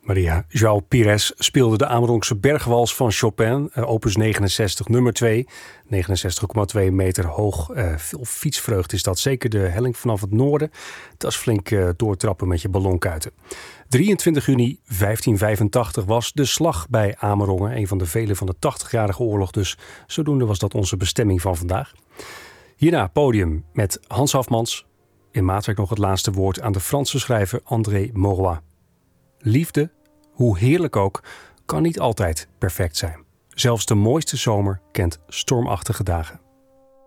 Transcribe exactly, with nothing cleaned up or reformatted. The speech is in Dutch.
Maria João Pires speelde de Amerongse bergwals van Chopin, opus negenenzestig, nummer twee. negenenzestig komma twee meter hoog. Uh, veel fietsvreugd is dat. Zeker de helling vanaf het noorden. Dat is flink uh, doortrappen met je ballonkuiten. drieëntwintig juni vijftien vijfentachtig was de slag bij Amerongen. Een van de vele van de tachtigjarige oorlog. Dus zodoende was dat onze bestemming van vandaag. Hierna podium met Hans Hafmans. In maatwerk nog het laatste woord aan de Franse schrijver André Maurois. Liefde, hoe heerlijk ook, kan niet altijd perfect zijn. Zelfs de mooiste zomer kent stormachtige dagen.